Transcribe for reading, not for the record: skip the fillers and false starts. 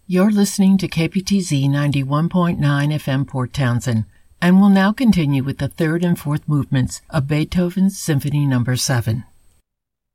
You're listening to KPTZ 91.9 FM Port Townsend, and will now continue with the third and fourth movements of Beethoven's Symphony No. 7.